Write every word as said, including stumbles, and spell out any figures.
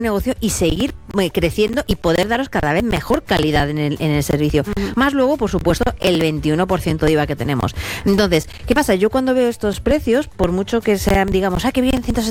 negocio y seguir eh, creciendo y poder daros cada vez mejor calidad en el, en el servicio. Uh-huh. Más luego, por supuesto, el veintiuno por ciento de I V A que tenemos. Entonces, ¿qué pasa? Yo cuando veo estos precios, por mucho que sean, digamos, ah, qué bien, ciento